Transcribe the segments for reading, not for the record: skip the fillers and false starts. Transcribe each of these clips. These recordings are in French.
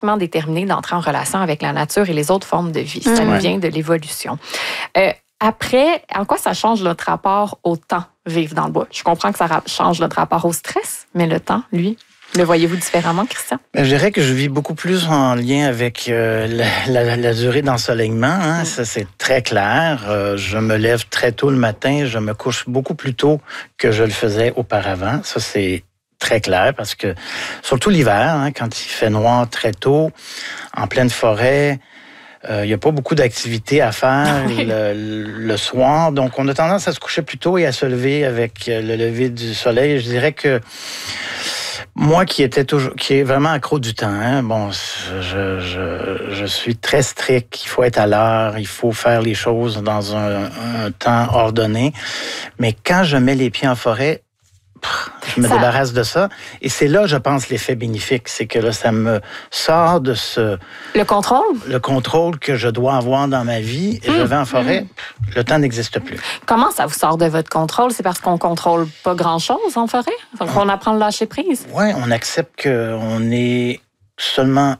déterminé d'entrer en relation avec la nature et les autres formes de vie. Ça nous vient de l'évolution. Après, en quoi ça change notre rapport au temps, vivre dans le bois? Je comprends que ça change notre rapport au stress, mais le temps, lui, le voyez-vous différemment, Christian? Je dirais que je vis beaucoup plus en lien avec la durée d'ensoleillement. Hein. Ça, c'est très clair. Je me lève très tôt le matin. Je me couche beaucoup plus tôt que je le faisais auparavant. Ça, c'est très clair parce que, surtout l'hiver, hein, quand il fait noir très tôt, en pleine forêt, il n'y a pas beaucoup d'activités à faire le soir. Donc, on a tendance à se coucher plus tôt et à se lever avec le lever du soleil. Je dirais que moi qui est vraiment accro du temps, hein, bon, je suis très strict. Il faut être à l'heure, il faut faire les choses dans un temps ordonné. Mais quand je mets les pieds en forêt, je me débarrasse de ça. Et c'est là, je pense, l'effet bénéfique. C'est que là, ça me sort de ce... Le contrôle? Le contrôle que je dois avoir dans ma vie. Et je vais en forêt, le temps n'existe plus. Comment ça vous sort de votre contrôle? C'est parce qu'on ne contrôle pas grand-chose en forêt? Donc, on apprend à lâcher prise? Oui, on accepte qu'on est seulement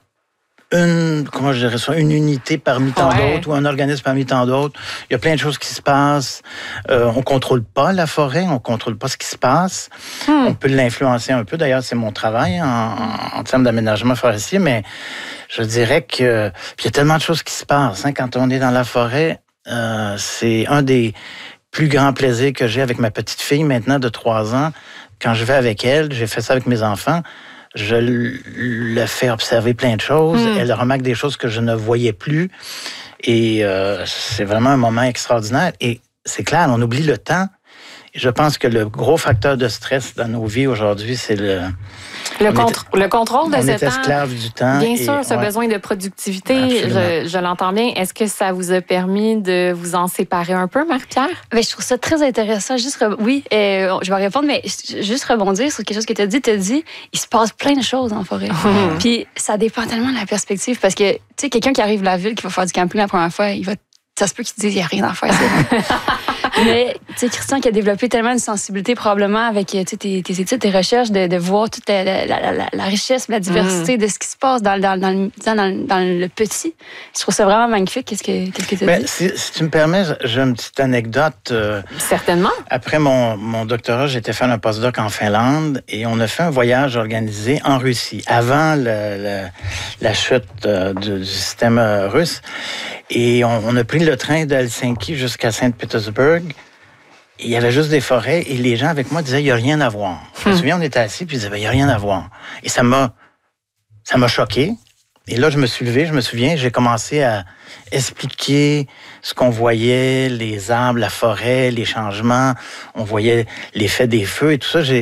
une unité parmi tant d'autres ou un organisme parmi tant d'autres. Il y a plein de choses qui se passent. On contrôle pas la forêt, on contrôle pas ce qui se passe. On peut l'influencer un peu. D'ailleurs, c'est mon travail en termes d'aménagement forestier, mais je dirais que il y a tellement de choses qui se passent. Hein, quand on est dans la forêt, c'est un des plus grands plaisirs que j'ai avec ma petite fille maintenant de 3 ans. Quand je vais avec elle, j'ai fait ça avec mes enfants. Je le fais observer plein de choses. Elle remarque des choses que je ne voyais plus. Et c'est vraiment un moment extraordinaire. Et c'est clair, on oublie le temps. Et je pense que le gros facteur de stress dans nos vies aujourd'hui, c'est le contrôle de ce temps. On est esclave du temps. Bien sûr, ce besoin de productivité, je l'entends bien. Est-ce que ça vous a permis de vous en séparer un peu, Marie-Pierre? Bien, je trouve ça très intéressant. Je vais répondre, mais juste rebondir sur quelque chose que tu as dit. Tu as dit, il se passe plein de choses en forêt. Puis ça dépend tellement de la perspective. Parce que, tu sais, quelqu'un qui arrive de la ville, qui va faire du camping la première fois, ça se peut qu'il te dise, il n'y a rien à faire. Mais, tu sais, Christian qui a développé tellement de sensibilité, probablement, avec tes études, tes recherches, de voir toute la richesse, la diversité de ce qui se passe dans le petit. Je trouve ça vraiment magnifique. Qu'est-ce que tu as dit? Si tu me permets, j'ai une petite anecdote. Certainement. Après mon doctorat, j'ai été faire un postdoc en Finlande et on a fait un voyage organisé en Russie, avant la chute du système russe. Et on a pris le train d'Helsinki jusqu'à Saint-Pétersbourg. Il y avait juste des forêts et les gens avec moi disaient, il n'y a rien à voir. Je me souviens, on était assis puis ils disaient, il n'y a rien à voir. Et ça m'a choqué. Et là, je me suis levé, je me souviens, j'ai commencé à expliquer ce qu'on voyait, les arbres, la forêt, les changements. On voyait l'effet des feux et tout ça.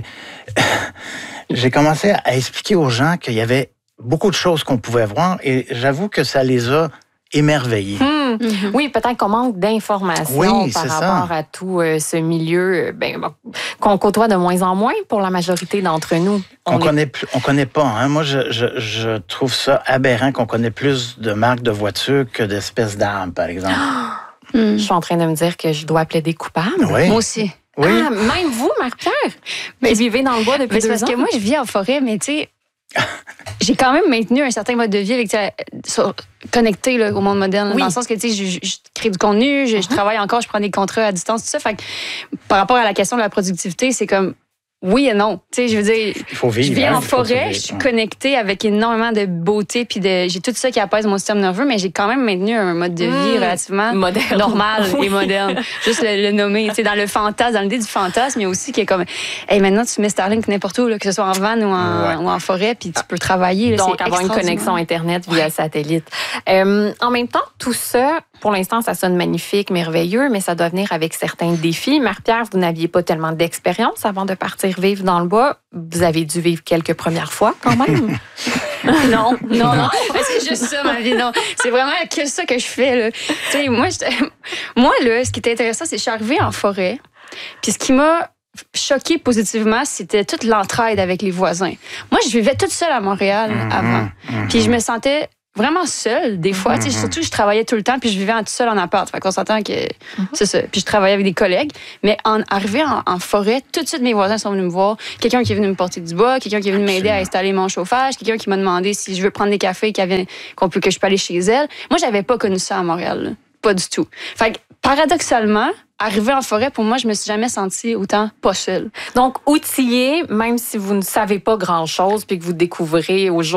J'ai commencé à expliquer aux gens qu'il y avait beaucoup de choses qu'on pouvait voir et j'avoue que ça les a émerveillés. Oui, peut-être qu'on manque d'informations par rapport à tout ce milieu qu'on côtoie de moins en moins pour la majorité d'entre nous. On connaît pas. Hein? Moi, je trouve ça aberrant qu'on connaît plus de marques de voitures que d'espèces d'arbres, par exemple. Je suis en train de me dire que je dois plaider coupable. Oui. Moi aussi. Oui. Ah, même vous, Marie-Pierre, qui vivez dans le bois depuis 2 ans. Parce que moi, je vis en forêt, mais tu sais, j'ai quand même maintenu un certain mode de vie avec connecté là, au monde moderne. Dans le sens que tu sais, je crée du contenu, je travaille encore, je prends des contrats à distance, tout ça. Fait que, par rapport à la question de la productivité, c'est comme oui et non. Tu sais, je veux dire, il faut vivre, je vis en forêt, je suis connectée avec énormément de beauté, puis j'ai tout ça qui apaise mon système nerveux, mais j'ai quand même maintenu un mode de vie relativement normal et moderne. Juste le nommer, tu sais, dans le fantasme, dans l'idée du fantasme, il y a aussi qui est comme, hey, maintenant tu mets Starlink n'importe où, là, que ce soit en van ou en forêt, puis tu peux travailler. Là, donc avoir une connexion Internet via satellite. En même temps, tout ça, pour l'instant, ça sonne magnifique, merveilleux, mais ça doit venir avec certains défis. Marie-Pierre, vous n'aviez pas tellement d'expérience avant de partir vivre dans le bois. Vous avez dû vivre quelques premières fois, quand même. Non. C'est juste ça, ma vie. Non, c'est vraiment que ça que je fais. Là. Tu sais, moi, là, ce qui était intéressant, c'est que je suis arrivée en forêt. Puis ce qui m'a choquée positivement, c'était toute l'entraide avec les voisins. Moi, je vivais toute seule à Montréal avant. Puis je me sentais vraiment seule, des fois. Surtout, je travaillais tout le temps, puis je vivais toute seule en appart. Fait qu'on s'entend que c'est ça. Puis je travaillais avec des collègues. Mais arrivé en forêt, tout de suite, mes voisins sont venus me voir. Quelqu'un qui est venu me porter du bois, quelqu'un qui est venu m'aider à installer mon chauffage, quelqu'un qui m'a demandé si je veux prendre des cafés, que je peux aller chez elle. Moi, j'avais pas connu ça à Montréal. Là. Pas du tout. Fait que, paradoxalement, arriver en forêt, pour moi, je me suis jamais sentie autant pas seule. Donc, outillée, même si vous ne savez pas grand-chose puis que vous découvrez au jour